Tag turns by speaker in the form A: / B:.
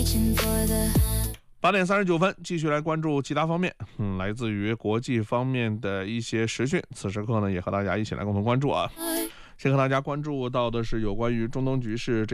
A: 8点39分，继续来关注其他方面。来自于国际方面的一些时讯，此时刻呢，也和大家一起来共同关注啊。先和大家关注到的是有关于中东局势